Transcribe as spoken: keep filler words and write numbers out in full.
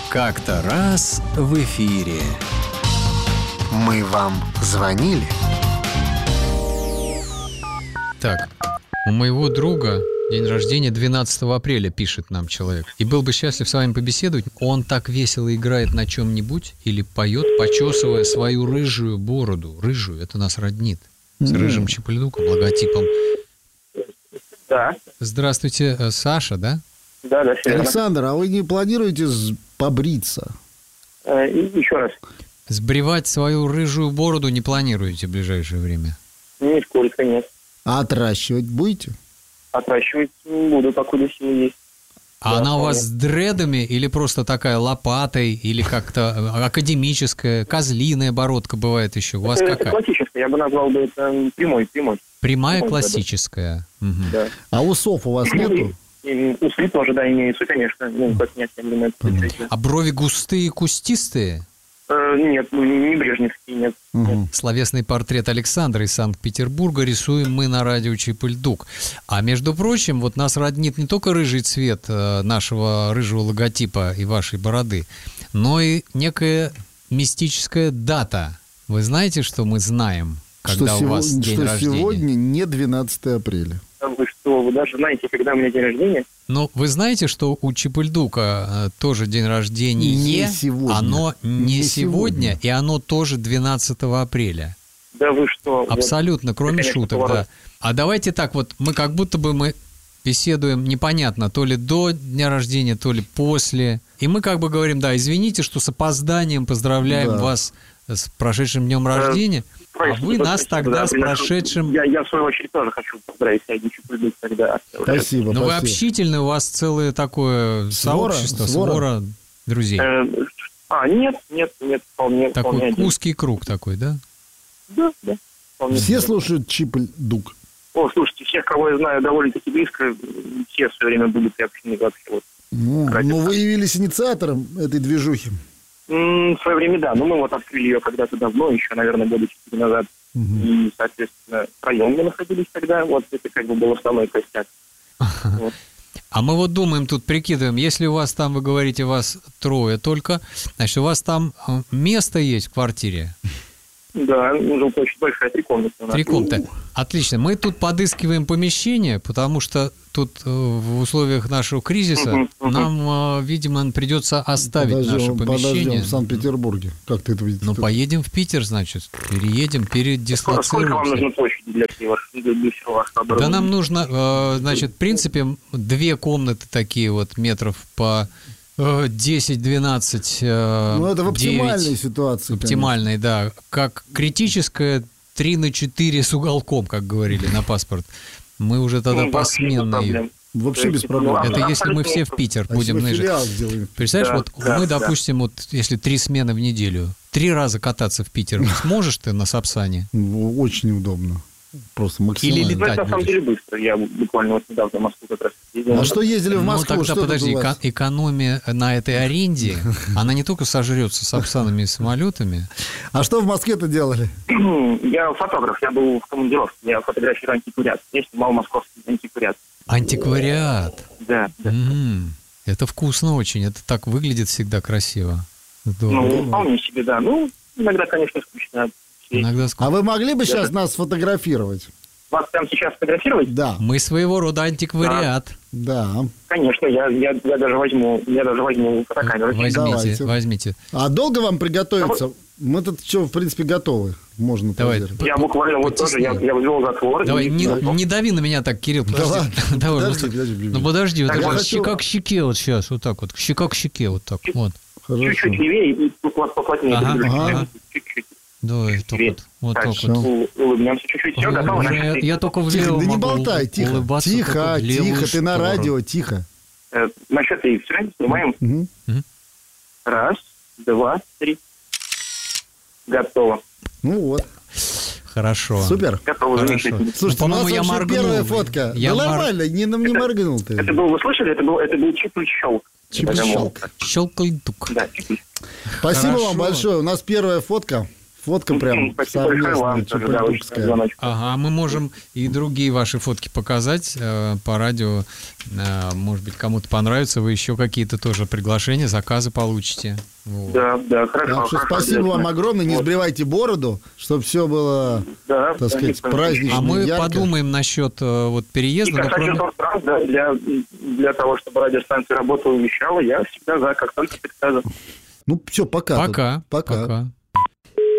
Как-то раз в эфире. Мы вам звонили? Так, у моего друга день рождения двенадцатого апреля, пишет нам человек. И был бы счастлив с вами побеседовать. Он так весело играет на чем-нибудь или поет, почесывая свою рыжую бороду. Рыжую, это нас роднит. С рыжим Чиполь-Дуком, логотипом. Да. Здравствуйте, Саша, да? Да, да, все верно. Александр, а вы не планируете побриться? Э, еще раз. Сбривать свою рыжую бороду не планируете в ближайшее время? Нисколько нет. А отращивать будете? Отращивать буду, покуда силы есть. А Да, она у вас вполне. с дредами или просто такая лопатой, или как-то академическая, козлиная бородка бывает еще? У вас это, это какая? классическая, я бы назвал бы это прямой, прямой. Прямая Прямой, классическая. Мгм. Да. А усов у вас нету? И усы тоже, да, имеются, конечно. Ну, как нет, я думаю, это замечательно. А брови густые, кустистые? Э, нет, ну, не брежневские, нет. Угу. Словесный портрет Александра из Санкт-Петербурга рисуем мы на радио Чиполь-Дук. А между прочим, вот нас роднит не только рыжий цвет э, нашего рыжего логотипа и вашей бороды, но и некая мистическая дата. Вы знаете, что мы знаем, когда Что, у сего- вас день что рождения? сегодня не двенадцатое апреля. А вы что, вы даже знаете, когда у меня день рождения? Ну, вы знаете, что у Чиполь-Дука э, тоже день рождения, Не сегодня. оно не, Не сегодня, сегодня. и оно тоже двенадцатого апреля. Да вы что? вот. Абсолютно, кроме конечно, шуток, поворот. да. А давайте так вот, мы как будто бы мы беседуем непонятно, то ли до дня рождения, то ли после. И мы как бы говорим, да, извините, что с опозданием поздравляем Да. вас с прошедшим днем рождения, а Простите, вы нас простите, тогда да, с приношу- прошедшим... Я, я, в свою очередь, тоже хочу поздравить Сядичу придут тогда. Спасибо, Ну, вы спасибо. общительны, у вас целое такое Свора? сообщество, Свора? свора друзей. Э, А, нет, нет, нет, вполне, вполне Такой один. узкий круг такой, да? Да, да. вполне Все один. слушают Чиполь-Дук? О, слушайте, всех, кого я знаю довольно-таки близко, все все время будут и общены вообще. Вот. Ну, Ради ну, так. вы явились инициатором этой движухи. М, В свое время, да. Ну, мы вот открыли ее когда-то давно, еще, наверное, года четыре назад. Мгм. И, соответственно, втроем мы находились тогда. Вот это как бы был основной костяк. Вот. А мы вот думаем, тут прикидываем, если у вас там, вы говорите, вас трое только, значит, у вас там э, место есть в квартире? Да, ну, очень большая, три комнаты у нас. Три комнаты. Отлично. Мы тут подыскиваем помещение, потому что тут э, в условиях нашего кризиса Мгм, мгм. нам, э, видимо, придется оставить Подождем, наше подождем помещение. в Санкт-Петербурге. Как ты это видишь? Ну, поедем в Питер, значит, переедем, Сколько, сколько вам передислоцируемся. нужно площади для всей вашей, для для всего вашего Да оборудования? нам нужно, э, значит, в принципе, две комнаты такие вот метров по э, десять-двенадцать. э, Ну, это в оптимальной девять. ситуации. Оптимальной, да. Как критическая три на четыре с уголком, как говорили на паспорт. Мы уже тогда Ну, вообще без посменно ее. проблем. конечно. Вообще То без есть, проблем. ну, Это а- если мы все в абсолютно. Питер А будем если мы ниже. филиал сделаем? Представляешь, Да, вот да, мы, да. допустим, вот если три смены в неделю, три раза кататься в Питер, сможешь ты на Сапсане? Ну, очень удобно. Просто максимально. Или Ну, летать это на самом будешь? деле быстро. Я буквально вот недавно в Москву как раз ездил. А что ездили в Ну, Москву? тогда что тут подожди, у вас? эко- экономия на этой аренде, она не только сожрется Сапсанами и самолетами. А что в Москве-то делали? Я фотограф, я был в командировке, я фотографирую антиквариат. Я снимал московский антиквариат. Антиквариат. Да, да. М, Это вкусно очень, это так выглядит всегда красиво. Здорово. Ну, вполне себе, да. Ну, иногда, конечно, скучно. Иногда ск- А вы могли бы сейчас Да. нас сфотографировать? Вас прямо сейчас фотографировать? Да, Мы своего рода антиквариат. да. Конечно, я, я, я даже возьму, я даже возьму фотокамеру. Возьмите, Давайте. возьмите. А долго вам приготовиться? Мы тут что, в принципе, готовы. Можно Давай. проверить. Я буквально вот тоже, я, я ввел затвор. Давай, и- не, ну, не дави на меня так, Кирилл, подожди. ладно. Давай, Подожди, вот- подожди, подожди. Ну подожди, вот Так, так я вот, хочу- щека к щеке вот сейчас, вот так вот, щека к щеке вот так, вот. Хорошо. Чуть-чуть левее и вот поплотнее. Ага, держите. ага. Чуть-чуть. Давай, так вот, вот так Так, вот. у- улыбнемся чуть-чуть. Все, готово? Уже я, я только в Тихо, левую да не могу болтай, тихо. улыбаться, только Тихо, в левую тихо, ты на сторону. радио, тихо. Э, На счет три. Все, снимаем. Мгм. Раз, два, три. Готово. Ну вот, Хорошо. супер. Готово, Хорошо. замечательно. Слушайте, Ну, у нас по-моему, я вообще моргнул. первая фотка. Я да мор- нормально, не, не моргнул ты. Это был, вы слышали, это был, это был чип-щелк. Чип-щелк. Щелкай-тук. Да, чип. Спасибо Хорошо. вам большое. У нас первая фотка Фотка прям Спасибо большое вам. совместная, тоже, да, очень чепельдукская. звоночек. Ага, мы можем и другие ваши фотки показать э, по радио. Э, может быть, кому-то понравится. Вы еще какие-то тоже приглашения, заказы получите. Вот. Да, да, хорошо. Так что хорошо, спасибо вам интересно. огромное. Не Вот. сбривайте бороду, чтобы все было, Да, так сказать, да, празднично, А мы ярко. подумаем насчет э, вот И переезда. но касательно кроме- трав, да, для, для того, чтобы радиостанция работала и вещала, я всегда за, как только приказы. Ну, все, пока. Пока. тут. Пока. Пока.